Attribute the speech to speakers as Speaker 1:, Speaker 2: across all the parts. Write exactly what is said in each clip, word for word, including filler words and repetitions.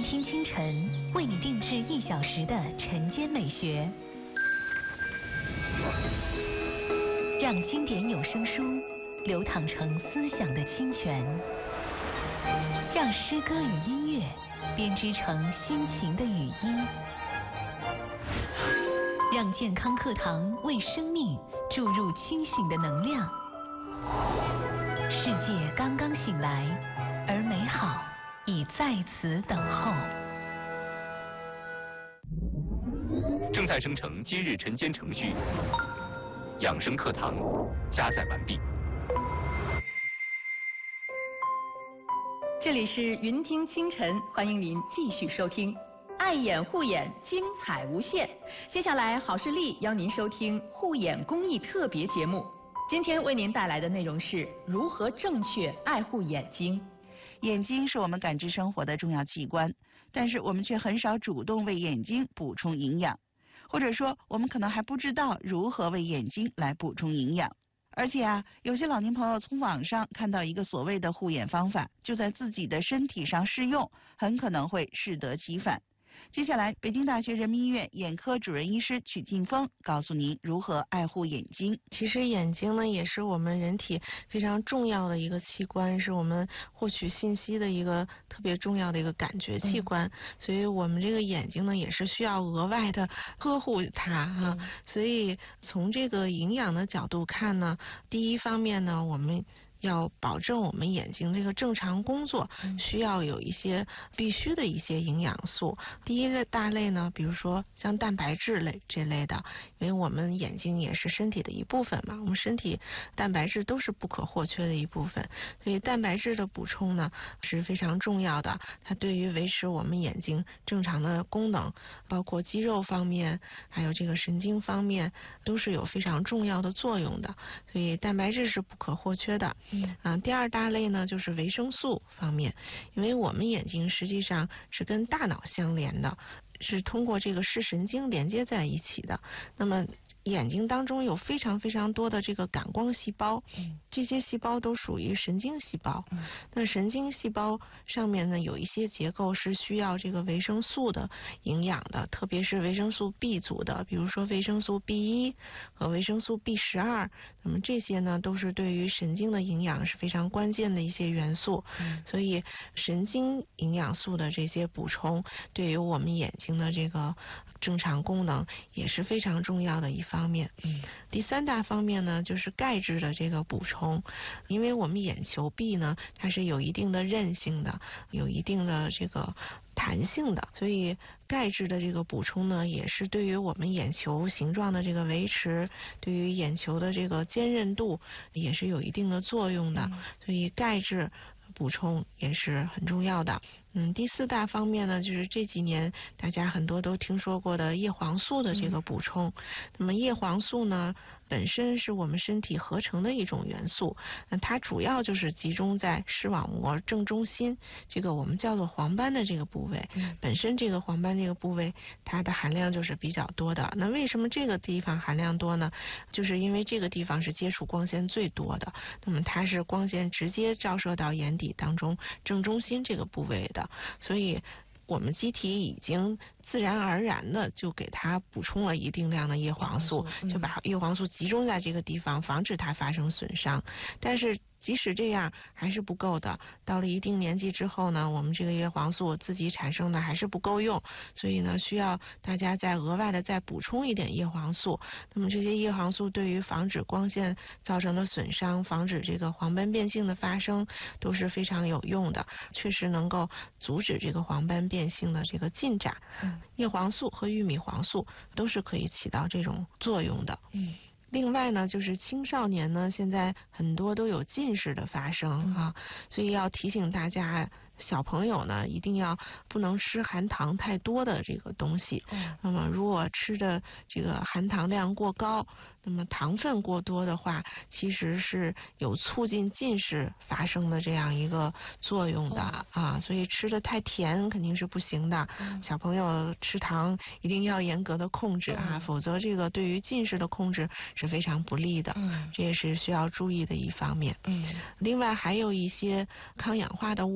Speaker 1: 听清晨，为你定制一小时的晨间美学，让经典有声书流淌成思想的清泉，让诗歌与音乐编织成心情的语音，让健康课堂为生命注入清醒的能量。世界刚刚醒来，而美好已在此等候。
Speaker 2: 正在生成今日晨间程序，养生课堂加载完毕。
Speaker 3: 这里是云听清晨，欢迎您继续收听。爱眼护眼，精彩无限。接下来，好视力邀您收听护眼公益特别节目。今天为您带来的内容是如何正确爱护眼睛。
Speaker 4: 眼睛是我们感知生活的重要器官，但是我们却很少主动为眼睛补充营养，或者说我们可能还不知道如何为眼睛来补充营养。而且啊，有些老年朋友从网上看到一个所谓的护眼方法，就在自己的身体上试用，很可能会适得其反。接下来，北京大学人民医院眼科主任医师曲劲峰告诉您如何爱护眼睛。
Speaker 5: 其实眼睛呢，也是我们人体非常重要的一个器官，是我们获取信息的一个特别重要的一个感觉器官，嗯、所以我们这个眼睛呢，也是需要额外的呵护它哈、嗯。所以从这个营养的角度看呢，第一方面呢，我们要保证我们眼睛这个正常工作，需要有一些必须的一些营养素。第一个大类呢，比如说像蛋白质类这类的，因为我们眼睛也是身体的一部分嘛，我们身体蛋白质都是不可或缺的一部分，所以蛋白质的补充呢是非常重要的。它对于维持我们眼睛正常的功能，包括肌肉方面，还有这个神经方面，都是有非常重要的作用的。所以蛋白质是不可或缺的。嗯、啊，第二大类呢就是维生素方面，因为我们眼睛实际上是跟大脑相连的，是通过这个视神经连接在一起的。那么眼睛当中有非常非常多的这个感光细胞，嗯、这些细胞都属于神经细胞。嗯、那神经细胞上面呢，有一些结构是需要这个维生素的营养的，特别是维生素 B 族的，比如说维生素 B 一 和维生素 B 十二。那么这些呢，都是对于神经的营养是非常关键的一些元素。嗯、所以神经营养素的这些补充，对于我们眼睛的这个正常功能也是非常重要的一方面。嗯，第三大方面呢，就是钙质的这个补充，因为我们眼球壁呢，它是有一定的韧性的，有一定的这个弹性的，所以钙质的这个补充呢，也是对于我们眼球形状的这个维持，对于眼球的这个坚韧度也是有一定的作用的，嗯、所以钙质补充也是很重要的。嗯，第四大方面呢，就是这几年大家很多都听说过的叶黄素的这个补充。嗯、那么叶黄素呢，本身是我们身体合成的一种元素，那它主要就是集中在视网膜正中心，这个我们叫做黄斑的这个部位。嗯、本身这个黄斑这个部位，它的含量就是比较多的。那为什么这个地方含量多呢？就是因为这个地方是接触光线最多的，那么它是光线直接照射到眼底当中正中心这个部位的。所以我们机体已经自然而然的就给它补充了一定量的叶黄素，就把叶黄素集中在这个地方，防止它发生损伤。但是即使这样还是不够的，到了一定年纪之后呢，我们这个叶黄素自己产生的还是不够用，所以呢，需要大家再额外的再补充一点叶黄素。那么这些叶黄素对于防止光线造成的损伤，防止这个黄斑变性的发生都是非常有用的，确实能够阻止这个黄斑变性的这个进展。嗯、叶黄素和玉米黄素都是可以起到这种作用的。嗯另外呢，就是青少年呢，现在很多都有近视的发生啊，所以要提醒大家，小朋友呢一定要不能吃含糖太多的这个东西。嗯、那么如果吃的这个含糖量过高，那么糖分过多的话，其实是有促进近视发生的这样一个作用的、哦、啊，所以吃的太甜肯定是不行的。嗯、小朋友吃糖一定要严格的控制啊，嗯、否则这个对于近视的控制是非常不利的。嗯，这也是需要注意的一方面。嗯，另外还有一些抗氧化的物质，比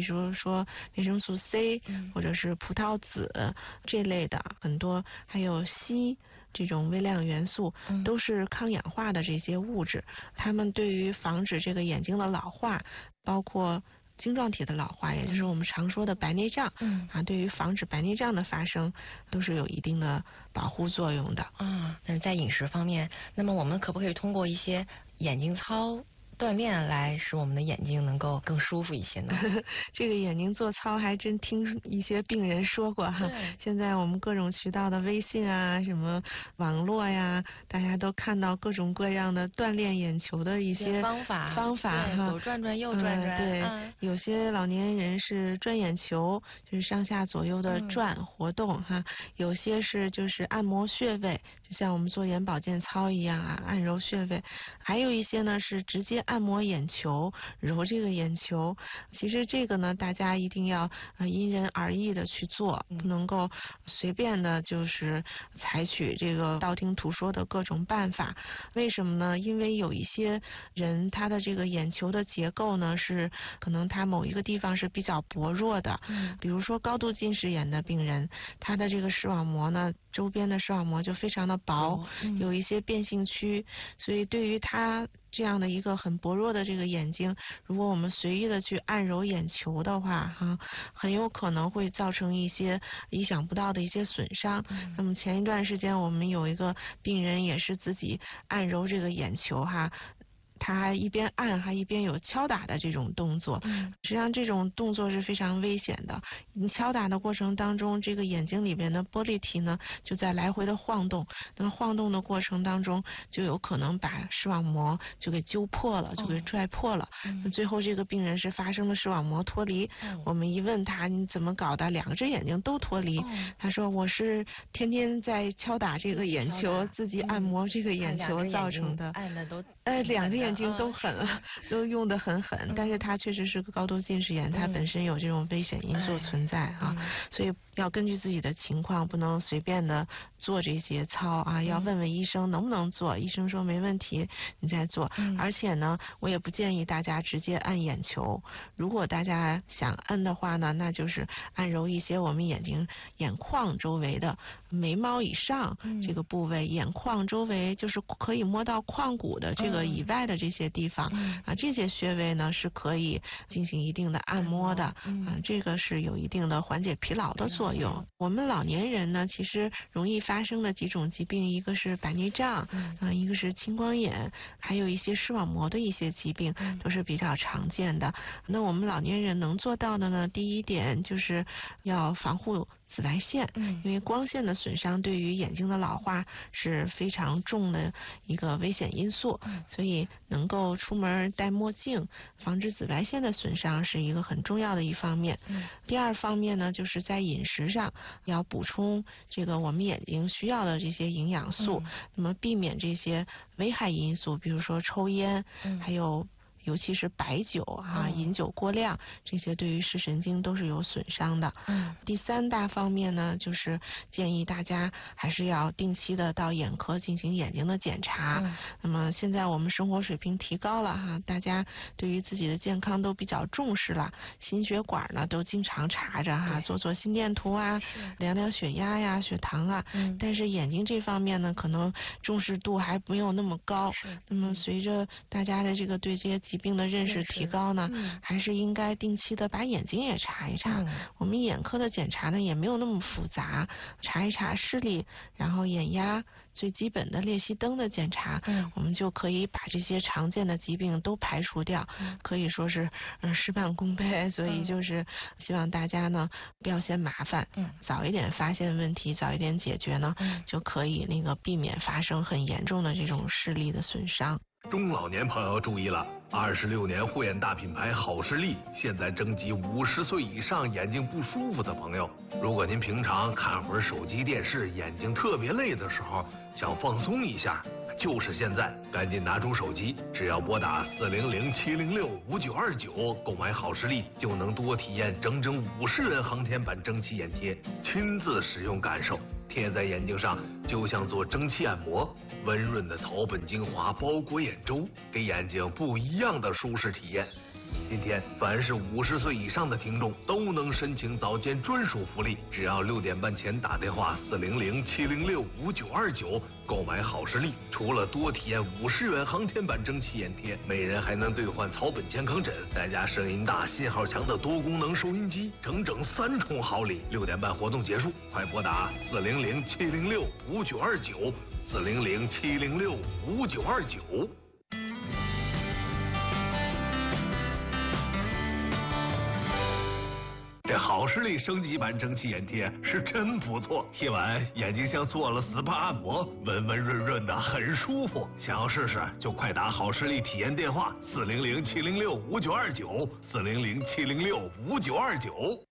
Speaker 5: 比如说维生素 C 或者是葡萄籽这类的，很多还有硒这种微量元素都是抗氧化的这些物质，它们对于防止这个眼睛的老化，包括晶状体的老化，也就是我们常说的白内障，嗯啊，对于防止白内障的发生都是有一定的保护作用的。
Speaker 6: 啊，那在饮食方面，那么我们可不可以通过一些眼睛操锻炼来使我们的眼睛能够更舒服一些呢？
Speaker 5: 这个眼睛做操还真听一些病人说过哈。现在我们各种渠道的微信啊，什么网络呀，大家都看到各种各样的锻炼眼球的一些
Speaker 6: 方法
Speaker 5: 方法哈，
Speaker 6: 左转转右转转。
Speaker 5: 嗯、对、
Speaker 6: 嗯，
Speaker 5: 有些老年人是转眼球，就是上下左右的转、嗯、活动哈。有些是就是按摩穴位，就像我们做眼保健操一样啊，按揉穴位。还有一些呢是直接按摩眼球，揉这个眼球。其实这个呢，大家一定要呃因人而异的去做，不能够随便的就是采取这个道听途说的各种办法。为什么呢？因为有一些人他的这个眼球的结构呢是可能他某一个地方是比较薄弱的，嗯，比如说高度近视眼的病人，他的这个视网膜呢周边的视网膜就非常的薄，嗯，有一些变性区，所以对于他这样的一个很薄弱的这个眼睛，如果我们随意的去按揉眼球的话哈，很有可能会造成一些意想不到的一些损伤。嗯，那么前一段时间我们有一个病人也是自己按揉这个眼球哈，他还一边按还一边有敲打的这种动作，嗯，实际上这种动作是非常危险的。你敲打的过程当中，这个眼睛里边的玻璃体呢就在来回的晃动，那么晃动的过程当中就有可能把视网膜就给揪破了，就给拽破了。那、嗯、最后这个病人是发生了视网膜脱离。嗯、我们一问他你怎么搞的，两个只眼睛都脱离。嗯、他说我是天天在敲打这个眼球，自己按摩这个眼球造成的。
Speaker 6: 按的都
Speaker 5: 呃两只眼睛都狠了，嗯、都用得很狠，嗯、但是他确实是个高度近视眼，他、嗯、本身有这种危险因素存在啊，嗯、所以要根据自己的情况，不能随便的做这些操啊，嗯、要问问医生能不能做，医生说没问题，你再做。嗯、而且呢，我也不建议大家直接按眼球，如果大家想按的话呢，那就是按揉一些我们眼睛眼眶周围的眉毛以上这个部位，嗯、眼眶周围就是可以摸到眶骨的这个以外的这些地方，嗯、啊，这些穴位呢是可以进行一定的按摩的，嗯、啊，这个是有一定的缓解疲劳的作用。嗯、我们老年人呢，其实容易发生的几种疾病，一个是白内障，嗯、啊，一个是青光眼，还有一些视网膜的一些疾病，嗯、都是比较常见的。那我们老年人能做到的呢，第一点就是要防护紫外线，嗯、因为光线的损伤对于眼睛的老化是非常重的一个危险因素，嗯、所以能够出门戴墨镜，防止紫外线的损伤是一个很重要的一方面。嗯、第二方面呢，就是在饮食上要补充这个我们眼睛需要的这些营养素，嗯、那么避免这些危害因素，比如说抽烟，嗯、还有尤其是白酒啊，嗯、饮酒过量，这些对于视神经都是有损伤的。嗯、第三大方面呢，就是建议大家还是要定期的到眼科进行眼睛的检查。嗯、那么现在我们生活水平提高了哈，大家对于自己的健康都比较重视了，心血管呢都经常查着哈，做做心电图啊，量量血压呀、血糖啊。嗯、但是眼睛这方面呢，可能重视度还没有那么高。那么随着大家的这个对这些疾病的认识提高呢，嗯、还是应该定期的把眼睛也查一查。嗯、我们眼科的检查呢也没有那么复杂，查一查视力，然后眼压，最基本的裂隙灯的检查，嗯、我们就可以把这些常见的疾病都排除掉，嗯、可以说是嗯事半功倍。所以就是希望大家呢不要嫌麻烦，嗯、早一点发现问题，早一点解决呢，嗯、就可以那个避免发生很严重的这种视力的损伤。
Speaker 7: 中老年朋友注意了，二十六年护眼大品牌好视力现在征集五十岁以上眼睛不舒服的朋友。如果您平常看会儿手机电视，眼睛特别累的时候，想放松一下，就是现在，赶紧拿出手机，只要拨打四零零七零六五九二九购买好视力，就能多体验整整五十元航天版蒸汽眼贴，亲自使用感受。贴在眼睛上就像做蒸汽按摩，温润的草本精华包裹眼周，给眼睛不一样的舒适体验。 今天凡是五十岁以上的听众都能申请早间专属福利，只要六点半前打电话四零零七零六五九二九购买好视力，除了多体验五十元航天版蒸汽眼贴，每人还能兑换草本健康枕，再加声音大、信号强的多功能收音机，整整三重好礼。六点半活动结束，快拨打四零零七零六五九二九四零零七零六五九二九。这好视力升级版蒸汽眼贴是真不错，贴完眼睛像做了 S P A 按摩，温温润润的，很舒服。想要试试就快打好视力体验电话四零零七零六五九二九四零零七零六五九二九。